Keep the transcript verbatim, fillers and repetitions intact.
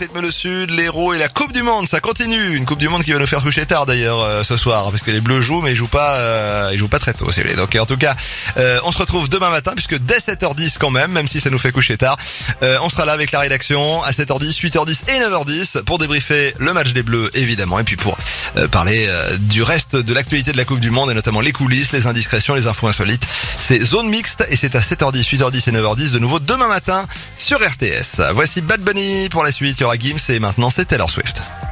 rythme le sud, l'Hérault et la Coupe du Monde, ça continue. Une Coupe du Monde qui va nous faire coucher tard d'ailleurs euh, ce soir, parce que les Bleus jouent, mais ils jouent pas, euh, ils jouent pas très tôt. C'est donc en tout cas, euh, on se retrouve demain matin, puisque dès sept heures dix quand même, même si ça nous fait coucher tard, euh, on sera là avec la rédaction à sept heures dix, huit heures dix et neuf heures dix pour débriefer le match des Bleus évidemment, et puis pour euh, parler euh, du reste de l'actualité de la Coupe du Monde et notamment les coulisses, les indiscrétions, les infos insolites. C'est Zone Mixte et c'est à sept heures dix, huit heures dix et neuf heures dix de nouveau demain matin sur R T S. Voici Bad Bunny pour la suite, il y aura Gims et maintenant c'est Taylor Swift.